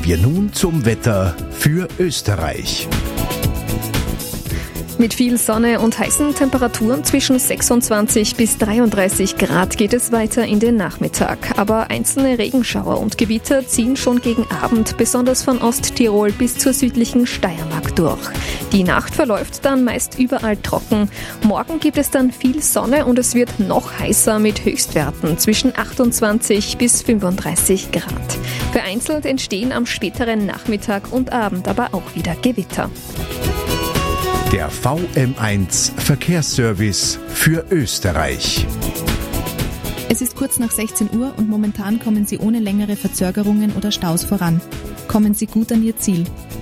Kommen wir nun zum Wetter für Österreich. Mit viel Sonne und heißen Temperaturen zwischen 26 bis 33 Grad geht es weiter in den Nachmittag. Aber einzelne Regenschauer und Gewitter ziehen schon gegen Abend, besonders von Osttirol bis zur südlichen Steiermark durch. Die Nacht verläuft dann meist überall trocken. Morgen gibt es dann viel Sonne und es wird noch heißer mit Höchstwerten zwischen 28 bis 35 Grad. Vereinzelt entstehen am späteren Nachmittag und Abend aber auch wieder Gewitter. Der VM1 Verkehrsservice für Österreich. Es ist kurz nach 16 Uhr und momentan kommen Sie ohne längere Verzögerungen oder Staus voran. Kommen Sie gut an Ihr Ziel.